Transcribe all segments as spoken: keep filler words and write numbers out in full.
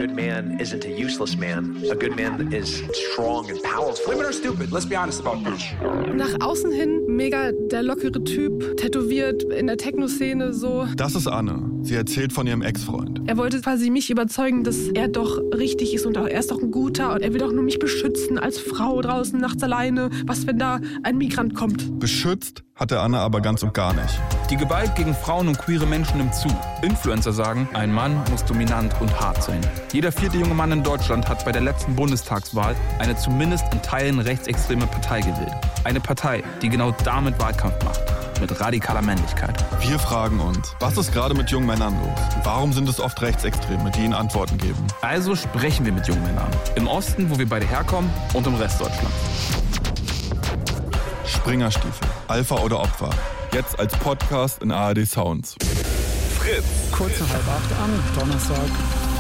good man isn't a useless man. A good man is strong and powerful. Women are stupid, let's be honest about this. Nach außen hin mega der lockere Typ, tätowiert in der Techno-Szene so. Das ist Anne. Sie erzählt von ihrem Ex-Freund. Er wollte quasi mich überzeugen, dass er doch richtig ist und auch, er ist doch ein Guter und er will doch nur mich beschützen als Frau draußen nachts alleine. Was, wenn da ein Migrant kommt? Beschützt hat er Anne aber ganz und gar nicht. Die Gewalt gegen Frauen und queere Menschen nimmt zu. Influencer sagen, ein Mann muss dominant und hart sein. Jeder vierte junge Mann in Deutschland hat bei der letzten Bundestagswahl eine zumindest in Teilen rechtsextreme Partei gewählt. Eine Partei, die genau damit Wahlkampf macht. Mit radikaler Männlichkeit. Wir fragen uns, was ist gerade mit jungen Männern los? Warum sind es oft Rechtsextreme, die ihnen Antworten geben? Also sprechen wir mit jungen Männern. Im Osten, wo wir beide herkommen, und im Rest Deutschlands. Springerstiefel, Alpha oder Opfer. Jetzt als Podcast in A R D Sounds. Fritz. Kurz nach halb acht am Donnerstag.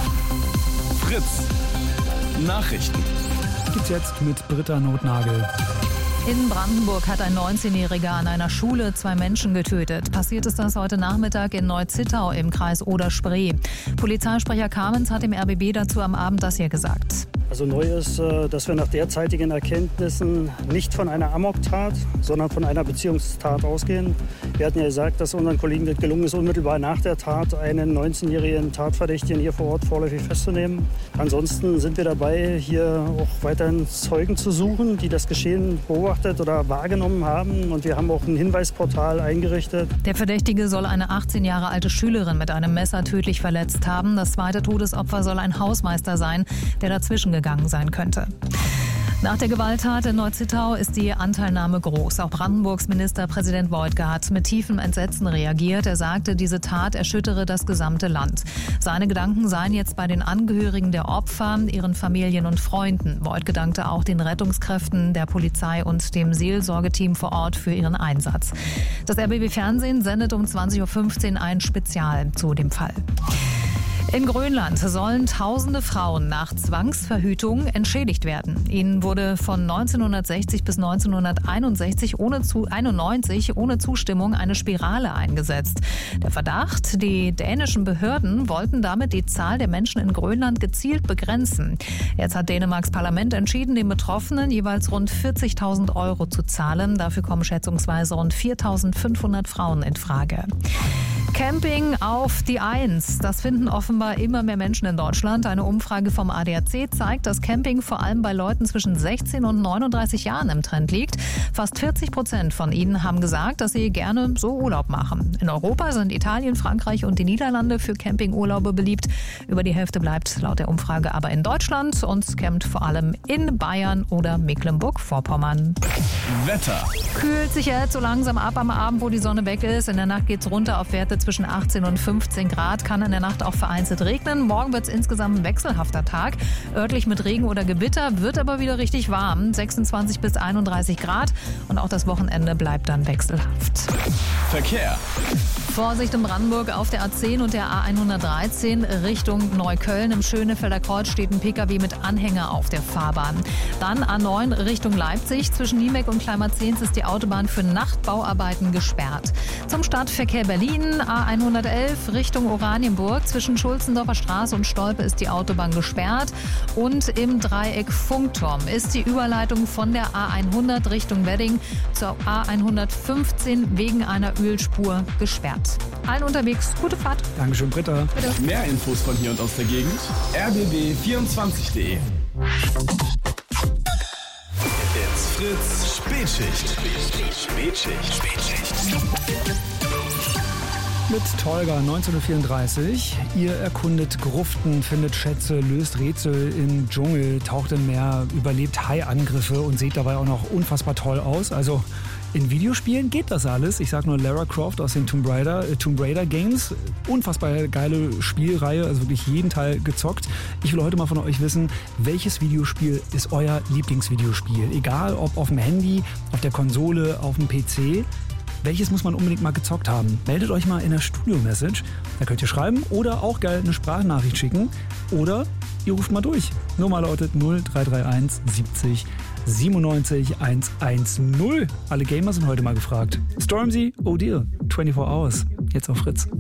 Fritz. Nachrichten. Gibt's jetzt mit Britta Notnagel. In Brandenburg hat ein neunzehnjähriger an einer Schule zwei Menschen getötet. Passiert ist das heute Nachmittag in Neu-Zittau im Kreis Oder-Spree. Polizeisprecher Kamens hat dem R B B dazu am Abend das hier gesagt. Also neu ist, dass wir nach derzeitigen Erkenntnissen nicht von einer Amoktat, sondern von einer Beziehungstat ausgehen. Wir hatten ja gesagt, dass unseren Kollegen das gelungen ist, unmittelbar nach der Tat einen neunzehnjährigen Tatverdächtigen hier vor Ort vorläufig festzunehmen. Ansonsten sind wir dabei, hier auch weiterhin Zeugen zu suchen, die das Geschehen beobachtet oder wahrgenommen haben. Und wir haben auch ein Hinweisportal eingerichtet. Der Verdächtige soll eine achtzehn Jahre alte Schülerin mit einem Messer tödlich verletzt haben. Das zweite Todesopfer soll ein Hausmeister sein, der dazwischen gegangen sein könnte. Nach der Gewalttat in Neu-Zittau ist die Anteilnahme groß. Auch Brandenburgs Ministerpräsident Woidke hat mit tiefem Entsetzen reagiert. Er sagte, diese Tat erschüttere das gesamte Land. Seine Gedanken seien jetzt bei den Angehörigen der Opfer, ihren Familien und Freunden. Woidke dankte auch den Rettungskräften, der Polizei und dem Seelsorgeteam vor Ort für ihren Einsatz. Das R B B Fernsehen sendet um zwanzig Uhr fünfzehn ein Spezial zu dem Fall. In Grönland sollen tausende Frauen nach Zwangsverhütung entschädigt werden. Ihnen wurde von neunzehnhundertsechzig bis neunzehnhunderteinundsechzig ohne zu, einundneunzig ohne Zustimmung eine Spirale eingesetzt. Der Verdacht, die dänischen Behörden wollten damit die Zahl der Menschen in Grönland gezielt begrenzen. Jetzt hat Dänemarks Parlament entschieden, den Betroffenen jeweils rund vierzigtausend Euro zu zahlen. Dafür kommen schätzungsweise rund viertausendfünfhundert Frauen in Frage. Camping auf die Eins. Das finden offenbar immer mehr Menschen in Deutschland. Eine Umfrage vom A D A C zeigt, dass Camping vor allem bei Leuten zwischen sechzehn und neununddreißig Jahren im Trend liegt. Fast vierzig Prozent von ihnen haben gesagt, dass sie gerne so Urlaub machen. In Europa sind Italien, Frankreich und die Niederlande für Campingurlaube beliebt. Über die Hälfte bleibt laut der Umfrage aber in Deutschland und campt vor allem in Bayern oder Mecklenburg-Vorpommern. Wetter. Kühlt sich jetzt so langsam ab am Abend, wo die Sonne weg ist. In der Nacht geht's runter auf Werte zwischen achtzehn und fünfzehn Grad. Kann in der Nacht auch vereinzelt regnen. Morgen wird es insgesamt ein wechselhafter Tag. Örtlich mit Regen oder Gewitter, wird aber wieder richtig warm. sechsundzwanzig bis einunddreißig Grad. Und auch das Wochenende bleibt dann wechselhaft. Verkehr. Vorsicht in Brandenburg auf der A zehn und der A hundertdreizehn Richtung Neukölln. Im Schönefelder Kreuz steht ein Pkw mit Anhänger auf der Fahrbahn. Dann A neun Richtung Leipzig. Zwischen Niemek und Kleinmarzens ist die Autobahn für Nachtbauarbeiten gesperrt. Zum Stadtverkehr Berlin. A hundertelf Richtung Oranienburg. Zwischen Schulzendorfer Straße und Stolpe ist die Autobahn gesperrt. Und im Dreieck Funkturm ist die Überleitung von der A hundert Richtung Wedding zur A hundertfünfzehn wegen einer Ölspur gesperrt. Allen unterwegs, gute Fahrt. Dankeschön, Britta. Bitte. Mehr Infos von hier und aus der Gegend. r b b vierundzwanzig punkt de. It's Fritz Spätschicht. Spätschicht. Spätschicht. Mit Tolga neunzehnhundertvierunddreißig. Ihr erkundet Gruften, findet Schätze, löst Rätsel im Dschungel, taucht im Meer, überlebt Haiangriffe und sieht dabei auch noch unfassbar toll aus. Also in Videospielen geht das alles. Ich sag nur Lara Croft aus den Tomb Raider, äh, Tomb Raider Games. Unfassbar geile Spielreihe, also wirklich jeden Teil gezockt. Ich will heute mal von euch wissen, welches Videospiel ist euer Lieblingsvideospiel? Egal ob auf dem Handy, auf der Konsole, auf dem P C. Welches muss man unbedingt mal gezockt haben? Meldet euch mal in der Studio-Message. Da könnt ihr schreiben oder auch geil eine Sprachnachricht schicken. Oder ihr ruft mal durch. Nummer lautet null drei drei eins siebzig siebenundneunzig hundertzehn. Alle Gamer sind heute mal gefragt. Stormzy, oh dear, vierundzwanzig Hours. Jetzt auf Fritz.